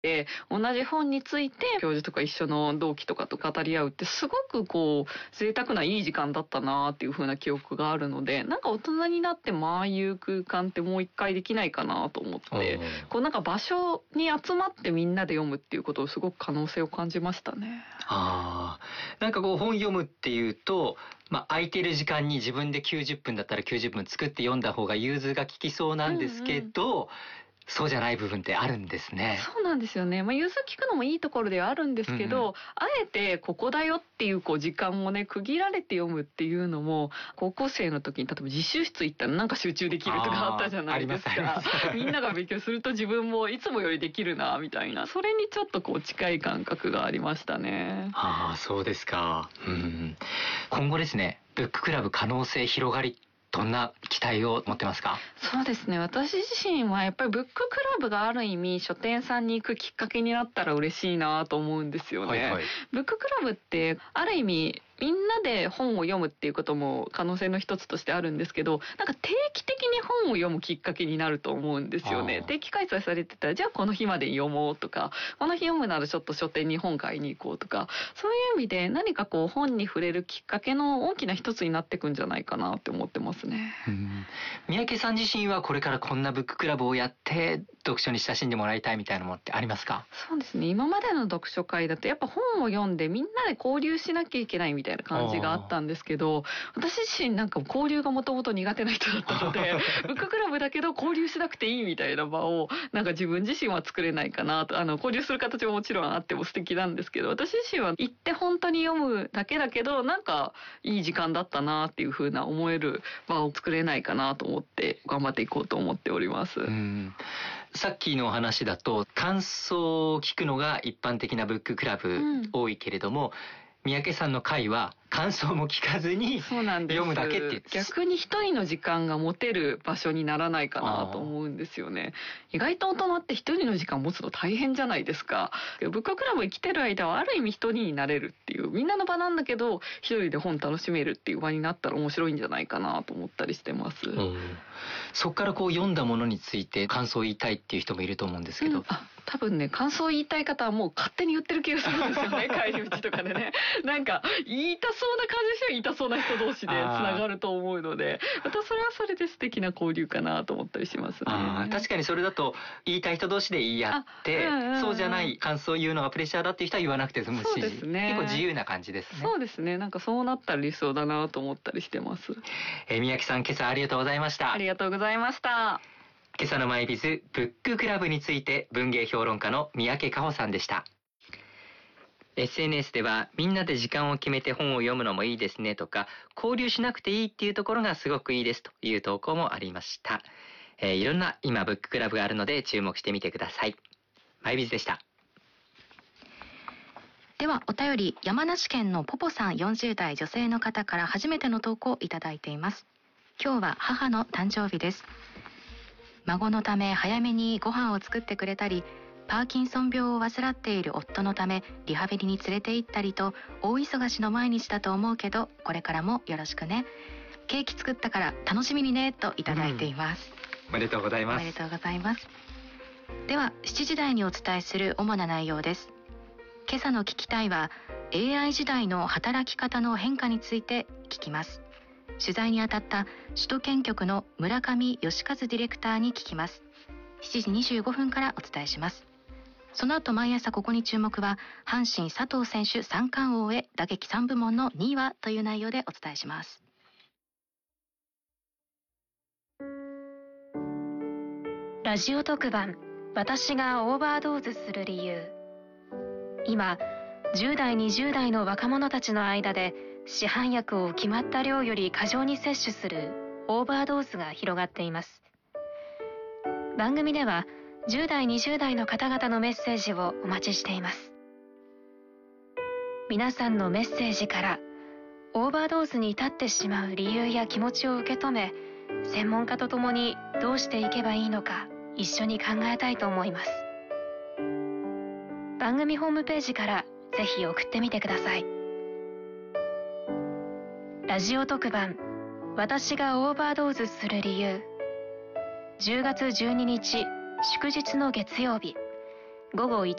同じ本について教授とか一緒の同期とかと語り合うってすごくこう贅沢ないい時間だったなっていう風な記憶があるので、なんか大人になってもああいう空間ってもう一回できないかなと思って、こうなんか場所に集まってみんなで読むっていうことをすごく可能性を感じましたね。 なんかこう本読むっていうと、空いてる時間に自分で90分だったら90分作って読んだ方が融通が利きそうなんですけど、そうじゃない部分ってあるんですね。 そうなんですよね。融通聞くのもいいところではあるんですけど、あえてここだよっていう時間もね区切られて読むっていうのも、高校生の時に例えば自習室行ったらなんか集中できるとかあったじゃないですか。みんなが勉強すると自分もいつもよりできるなみたいな、それにちょっと近い感覚がありましたね。 そうですか。今後ですね、ブッククラブ可能性広がり、どんな期待を持ってますか？ そうですね。私自身はやっぱりブッククラブがある意味書店さんに行くきっかけになったら嬉しいなと思うんですよね。ブッククラブってある意味みんなで本を読むっていうことも可能性の一つとしてあるんですけど、なんか定期的に本を読むきっかけになると思うんですよね。定期開催されてたら、じゃあこの日までに読もうとか、この日読むならちょっと書店に本買いに行こうとか、そういう意味で何か本に触れるきっかけの大きな一つになっていくんじゃないかなって思ってますね。 三宅さん自身はこれからこんなブッククラブをやって読書に親しんでもらいたいみたいなものってありますか？ そうですね。今までの読書会だとやっぱ本を読んでみんなで交流しなきゃいけないみたいな感じがあったんですけど、私自身なんか交流がもともと苦手な人だったのでブッククラブだけど交流しなくていいみたいな場をなんか自分自身は作れないかなと。交流する形ももちろんあっても素敵なんですけど、私自身は行って本当に読むだけだけどなんかいい時間だったなっていう風な思える場を作れないかなと思って頑張っていこうと思っております。 さっきのお話だと感想を聞くのが一般的なブッククラブ多いけれども、三宅さんの会は感想も聞かずに読むだけっていう。 逆に一人の時間が持てる場所にならないかなと思うんですよね。意外と大人って一人の時間持つの大変じゃないですか。ブッククラブ生きてる間はある意味一人になれるっていう、みんなの場なんだけど一人で本楽しめるっていう場になったら面白いんじゃないかなと思ったりしてます。 そこから読んだものについて感想を言いたいっていう人もいると思うんですけど、 多分ね、感想を言いたい方はもう勝手に言ってる気がするんですよね。帰り道とかでね、なんか言いたそうな感じして言いたそうな人同士でつながると思うので、またそれはそれで素敵な交流かなと思ったりしますね。 確かにそれだと言いたい人同士で言い合って、そうじゃない感想を言うのがプレッシャーだっていう人は言わなくて済むし、結構自由な感じですね。 そうですね。なんかそうなったら理想だなと思ったりしてます。 三宅さん、今朝ありがとうございました。 ありがとうございました。 今朝のマイビズブッククラブについて文芸評論家の三宅佳穂さんでした。SNS ではみんなで時間を決めて本を読むのもいいですねとか、交流しなくていいっていうところがすごくいいですという投稿もありました。いろんな今ブッククラブがあるので注目してみてください。マイビズでした。 ではお便り、山梨県のポポさん40代女性の方から初めての投稿をいただいています。今日は母の誕生日です。孫のため早めにご飯を作ってくれたり、パーキンソン病を患っている夫のためリハビリに連れて行ったりと大忙しの毎日だと思うけど、これからもよろしくね。ケーキ作ったから楽しみにねといただいています。 おめでとうございます。 おめでとうございます。では7時台にお伝えする主な内容です。今朝の聞きたいは AI 時代の働き方の変化について聞きます。取材に当たった首都圏局の村上義和ディレクターに聞きます。7時25分からお伝えします。その後毎朝ここに注目は阪神佐藤選手三冠王へ打撃3部門の2位はという内容でお伝えします。 ラジオ特番、私がオーバードーズする理由。今10代20代の若者たちの間で市販薬を決まった量より過剰に摂取するオーバードーズが広がっています。番組では10代20代の方々のメッセージをお待ちしています。皆さんのメッセージからオーバードーズに至ってしまう理由や気持ちを受け止め、専門家とともにどうしていけばいいのか一緒に考えたいと思います。番組ホームページからぜひ送ってみてください。ラジオ特番、私がオーバードーズする理由。10月12日祝日の月曜日午後1